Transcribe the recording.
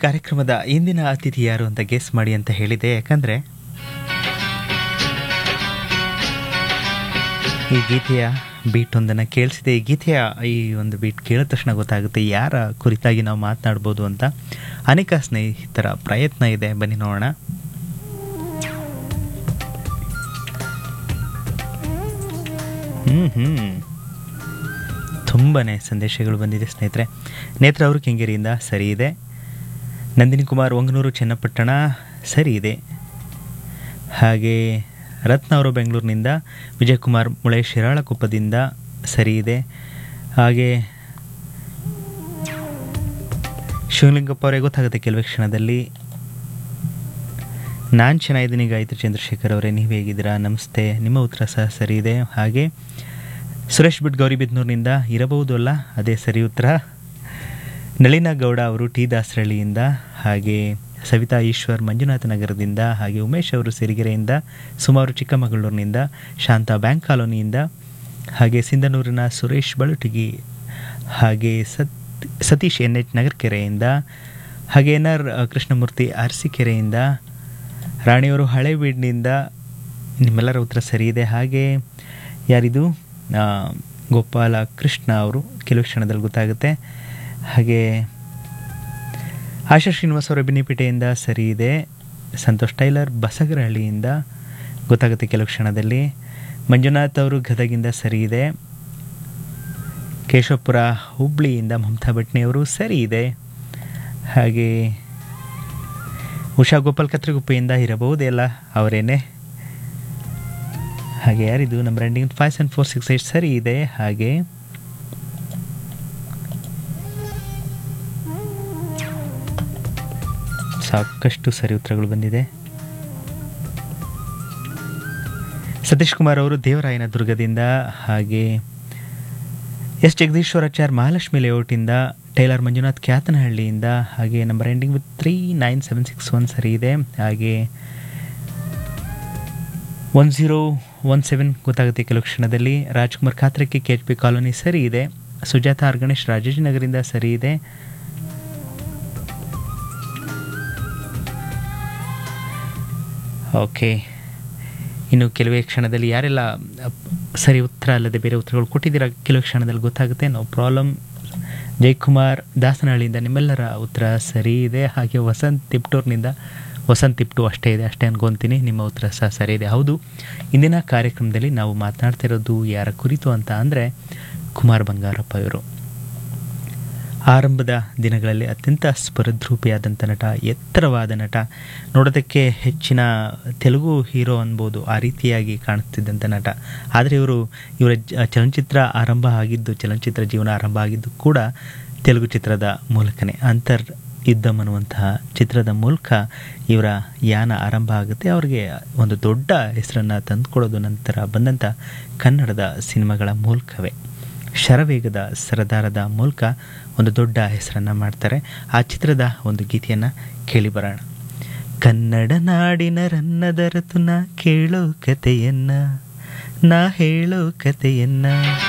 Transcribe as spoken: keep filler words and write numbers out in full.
ಕಾರ್ಯಕ್ರಮದ ಇಂದಿನ ಅತಿಥಿ ಯಾರು ಅಂತ ಗೆಸ್ ಮಾಡಿ ಅಂತ ಹೇಳಿದೆ. ಯಾಕಂದರೆ ಈ ಗೀತೆಯ ಬೀಟ್ ಒಂದನ್ನು ಕೇಳಿಸಿದೆ. ಈ ಗೀತೆಯ ಈ ಒಂದು ಬೀಟ್ ಕೇಳಿದ ತಕ್ಷಣ ಗೊತ್ತಾಗುತ್ತೆ ಯಾರ ಕುರಿತಾಗಿ ನಾವು ಮಾತನಾಡ್ಬೋದು ಅಂತ. ಅನೇಕ ಸ್ನೇಹಿತರ ಪ್ರಯತ್ನ ಇದೆ, ಬನ್ನಿ ನೋಡೋಣ. ಹ್ಞೂ ಹ್ಞೂ ತುಂಬಾ ಸಂದೇಶಗಳು ಬಂದಿದೆ ಸ್ನೇಹಿತರೆ. ನೇತ್ರ ಅವರು ಕೆಂಗೇರಿಯಿಂದ ಸರಿ ಇದೆ. ನಂದಿನಿ ಕುಮಾರ್ ಒಂಗನೂರು ಚನ್ನಪಟ್ಟಣ ಸರಿ ಇದೆ. ಹಾಗೆ ರತ್ನ ಅವರು ಬೆಂಗಳೂರಿನಿಂದ, ವಿಜಯಕುಮಾರ್ ಮುಳೆ ಶಿರಾಳಕೊಪ್ಪದಿಂದ ಸರಿ ಇದೆ. ಹಾಗೆ ಶಿವಲಿಂಗಪ್ಪ ಅವರೇ ಗೊತ್ತಾಗುತ್ತೆ ಕೆಲವೇ ಕ್ಷಣದಲ್ಲಿ. ನಾನು ಚೆನ್ನಾಗಿದ್ದೀನಿ ಗಾಯತ್ರಿ ಚಂದ್ರಶೇಖರ್ ಅವರೇ, ನೀವು ಹೇಗಿದ್ದೀರಾ? ನಮಸ್ತೆ, ನಿಮ್ಮ ಉತ್ತರ ಸಹ ಸರಿ ಇದೆ. ಹಾಗೆ ಸುರೇಶ್ ಬಿಟ್ ಗೌರಿಬಿದ್ನೂರಿನಿಂದ ಇರಬಹುದು ಅಲ್ಲ, ಅದೇ ಸರಿ ಉತ್ತರ. ನಳಿನ ಗೌಡ ಅವರು ಟಿ ದಾಸರಳ್ಳಿಯಿಂದ, ಹಾಗೆ ಸವಿತಾ ಈಶ್ವರ್ ಮಂಜುನಾಥ ನಗರದಿಂದ, ಹಾಗೆ ಉಮೇಶ್ ಅವರು ಸಿರಿಗೆರೆಯಿಂದ, ಸುಮಾರು ಚಿಕ್ಕಮಗಳೂರಿನಿಂದ, ಶಾಂತಾ ಬ್ಯಾಂಕ್ ಕಾಲೋನಿಯಿಂದ, ಹಾಗೆ ಸಿಂಧನೂರಿನ ಸುರೇಶ್ ಬಳುಟಿಗಿ, ಹಾಗೆ ಸತ್ ಸತೀಶ್ ಎನ್ ಎಚ್ ನಗರಕೆರೆಯಿಂದ, ಹಾಗೆ ಎನ್ ಆರ್ ಕೃಷ್ಣಮೂರ್ತಿ ಅರಸೀಕೆರೆಯಿಂದ, ರಾಣಿಯವರು ಹಳೇಬೀಡಿನಿಂದ, ನಿಮ್ಮೆಲ್ಲರ ಉತ್ತರ ಸರಿ ಇದೆ. ಹಾಗೆ ಯಾರಿದು ಗೋಪಾಲ ಕೃಷ್ಣ ಅವರು ಕೆಲವು ಕ್ಷಣದಲ್ಲಿ ಗೊತ್ತಾಗುತ್ತೆ. ಹಾಗೆ ಆಶಾ ಶ್ರೀನಿವಾಸ್ ಅವರ ಬಿನ್ನಿಪೇಟೆಯಿಂದ ಸರಿ ಇದೆ. ಸಂತೋಷ್ ಟೈಲರ್ ಬಸಗರಹಳ್ಳಿಯಿಂದ ಗೊತ್ತಾಗುತ್ತೆ ಕೆಲವು ಕ್ಷಣದಲ್ಲಿ. ಮಂಜುನಾಥ್ ಅವರು ಗದಗಿಂದ ಸರಿ ಇದೆ. ಕೇಶವಪುರ ಹುಬ್ಳಿಯಿಂದ ಮಮತಾ ಭಟ್ನಿಯವರು ಸರಿ ಇದೆ. ಹಾಗೆ ಉಷಾ ಗೋಪಾಲ್ ಕತ್ರಿಗುಪ್ಪೆಯಿಂದ ಇರಬಹುದೇ ಅಲ್ಲ, ಅವರೇನೆ. ಹಾಗೆ ಯಾರಿದು ನಮ್ಮ ರೆಂಡಿಂಗ್ five seven four six eight ಸರಿ ಇದೆ. ಹಾಗೆ ಸಾಕಷ್ಟು ಸರಿ ಉತ್ತರಗಳು ಬಂದಿದೆ. ಸತೀಶ್ ಕುಮಾರ್ ಅವರು ದೇವರಾಯನ ದುರ್ಗದಿಂದ, ಹಾಗೆ ಎಸ್ ಜಗದೀಶ್ವರಾಚಾರ್ ಮಹಾಲಕ್ಷ್ಮಿ ಲೇಔಟಿಂದ, ಟೈಲರ್ ಮಂಜುನಾಥ್ ಕ್ಯಾತನಹಳ್ಳಿಯಿಂದ, ಹಾಗೆ number ending with three nine seven six one ಸರಿ ಇದೆ. ಹಾಗೆ ಒನ್ ಝೀರೋ ಒನ್ ಸೆವೆನ್ ಗೊತ್ತಾಗುತ್ತೆ ಕೆಲವು ಕ್ಷಣದಲ್ಲಿ. Rajkumar ಖಾತ್ರಕ್ಕೆ K H P colony ಸರಿ ಇದೆ. ಸುಜಾತ ಆರ್ ಗಣೇಶ್ ರಾಜಾಜಿನಗರಿಂದ ಸರಿ ಇದೆ. ಓಕೆ, ಇನ್ನು ಕೆಲವೇ ಕ್ಷಣದಲ್ಲಿ ಯಾರೆಲ್ಲ ಸರಿ ಉತ್ತರ ಅಲ್ಲದೆ ಬೇರೆ ಉತ್ತರಗಳು ಕೊಟ್ಟಿದ್ದೀರಾ ಕೆಲವು ಕ್ಷಣದಲ್ಲಿ ಗೊತ್ತಾಗುತ್ತೆ. No problem. ಜಯಕುಮಾರ್ ದಾಸನಹಳ್ಳಿಯಿಂದ ನಿಮ್ಮೆಲ್ಲರ ಉತ್ತರ ಸರಿ ಇದೆ. ಹಾಗೆ ವಸಂತ್ ತಿಪ್ಟೂರ್ನಿಂದ, ವಸಂತ್ ತಿಪ್ಟು ಅಷ್ಟೇ ಇದೆ, ಅಷ್ಟೇ ಅನ್ಕೊತೀನಿ. ನಿಮ್ಮ ಉತ್ತರ ಸಹ ಸರಿ ಇದೆ. ಹೌದು, ಇಂದಿನ ಕಾರ್ಯಕ್ರಮದಲ್ಲಿ ನಾವು ಮಾತನಾಡ್ತಾ ಇರೋದು ಯಾರ ಕುರಿತು ಅಂತ ಅಂದರೆ ಕುಮಾರ್ ಬಂಗಾರಪ್ಪ ಇವರು. ಆರಂಭದ ದಿನಗಳಲ್ಲಿ ಅತ್ಯಂತ ಸ್ಪರದ್ರೂಪಿಯಾದಂಥ ನಟ, ಎತ್ತರವಾದ ನಟ, ನೋಡೋದಕ್ಕೆ ಹೆಚ್ಚಿನ ತೆಲುಗು ಹೀರೋ ಅನ್ಬೋದು, ಆ ರೀತಿಯಾಗಿ ಕಾಣಿಸ್ತಿದ್ದಂಥ ನಟ. ಆದರೆ ಇವರು ಇವರ ಚಲನಚಿತ್ರ ಆರಂಭ ಆಗಿದ್ದು, ಚಲನಚಿತ್ರ ಜೀವನ ಆರಂಭ ಆಗಿದ್ದು ಕೂಡ ತೆಲುಗು ಚಿತ್ರದ ಮೂಲಕನೇ. ಅಂತರ್ ಯುದ್ಧಂ ಅನ್ನುವಂತಹ ಚಿತ್ರದ ಮೂಲಕ ಇವರ ಯಾನ ಆರಂಭ ಆಗುತ್ತೆ. ಅವರಿಗೆ ಒಂದು ದೊಡ್ಡ ಹೆಸರನ್ನು ತಂದುಕೊಡೋದು ನಂತರ ಬಂದಂಥ ಕನ್ನಡದ ಸಿನಿಮಾಗಳ ಮೂಲಕವೇ. ಶರವೇಗದ ಸರದಾರದ ಮೂಲಕ ಒಂದು ದೊಡ್ಡ ಹೆಸರನ್ನು ಮಾಡ್ತಾರೆ. ಆ ಚಿತ್ರದ ಒಂದು ಗೀತೆಯನ್ನು ಕೇಳಿ ಬರೋಣ. ಕನ್ನಡ ನಾಡಿನ ರನ್ನದರತು ನಾ ಕೇಳೋ ಕತೆಯನ್ನ, ನಾ ಹೇಳೋ ಕತೆಯನ್ನ.